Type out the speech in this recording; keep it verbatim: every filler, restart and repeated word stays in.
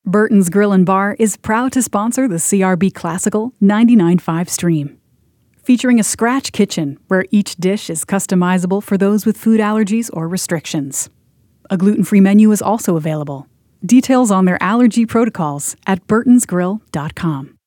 Burton's Grill and Bar is proud to sponsor the C R B Classical ninety-nine point five stream. Featuring a scratch kitchen where each dish is customizable for those with food allergies or restrictions. A gluten-free menu is also available. Details on their allergy protocols at burtons grill dot com.